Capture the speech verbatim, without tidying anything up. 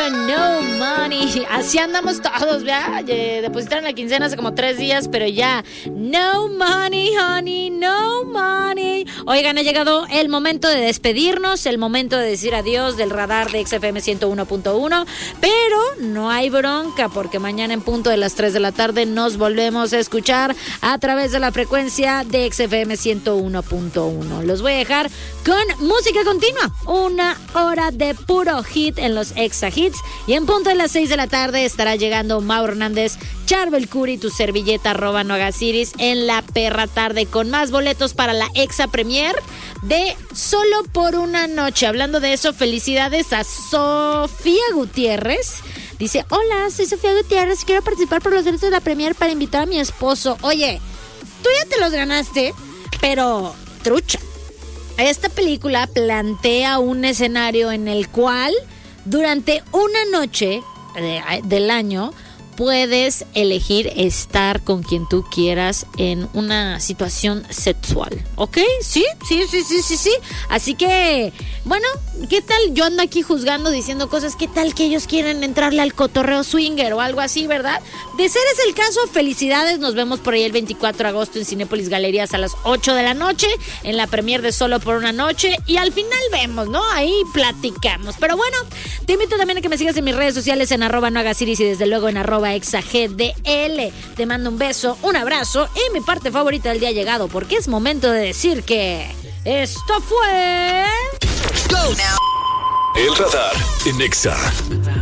No Money. Así andamos todos, ¿verdad? Depositaron la quincena hace como tres días, pero ya. No money, honey, no money. Oigan, ha llegado el momento de despedirnos, el momento de decir adiós del radar de X F M ciento uno punto uno, pero no hay bronca porque mañana en punto de las tres de la tarde nos volvemos a escuchar a través de la frecuencia de X F M ciento uno punto uno. Los voy a dejar con música continua, una hora de puro hit en los Exa Hits, y en punto de las seis de la tarde estará llegando Mau Hernández, Charbel Curry, tu servilleta arroba no hagas iris en la perra tarde con más boletos para la Exa Premier de Solo por una noche. Hablando de eso, felicidades a Sofía Gutiérrez. Dice, hola, soy Sofía Gutiérrez, quiero participar por los derechos de la Premier para invitar a mi esposo. Oye, tú ya te los ganaste, pero trucha. Esta película plantea un escenario en el cual durante una noche de, del año puedes elegir estar con quien tú quieras en una situación sexual, ¿ok? ¿Sí? Sí, sí, sí, sí, sí. Así que, bueno, ¿qué tal? Yo ando aquí juzgando, diciendo cosas, ¿qué tal que ellos quieren entrarle al cotorreo swinger o algo así, verdad? De ser ese el caso, felicidades. Nos vemos por ahí el veinticuatro de agosto en Cinépolis Galerías a las ocho de la noche, en la premier de Solo por una noche, y al final vemos, ¿no? Ahí platicamos. Pero bueno, te invito también a que me sigas en mis redes sociales en arroba no hagas iris y desde luego en arroba exagdl. Te mando un beso, un abrazo y mi parte favorita del día ha llegado, porque es momento de decir que esto fue... Go now. El radar en Exa.